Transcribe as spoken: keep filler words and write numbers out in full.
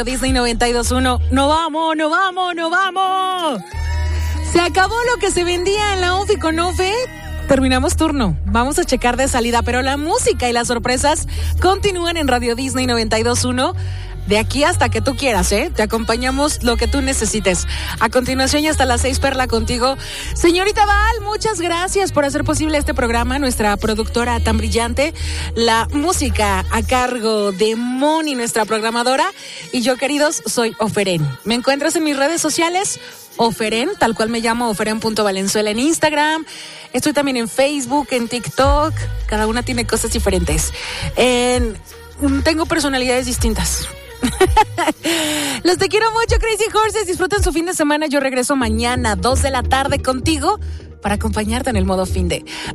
Disney noventa y dos punto uno. ¡No vamos, no vamos, no vamos! Se acabó lo que se vendía en la U F I con Ofe. Terminamos turno. Vamos a checar de salida, pero la música y las sorpresas continúan en Radio Disney noventa y dos punto uno. De aquí hasta que tú quieras, ¿eh? Te acompañamos lo que tú necesites. A continuación y hasta las seis, Perla, contigo. Señorita Val, muchas gracias por hacer posible este programa, nuestra productora tan brillante. La música a cargo de Moni, nuestra programadora. Y yo, queridos, soy Oferen. Me encuentras en mis redes sociales, Oferen, tal cual me llamo, oferen.valenzuela en Instagram. Estoy también en Facebook, en TikTok. Cada una tiene cosas diferentes. En... Tengo personalidades distintas. Los te quiero mucho, Crazy Horses. Disfruten su fin de semana. Yo regreso mañana, dos de la tarde, contigo para acompañarte en el modo fin de.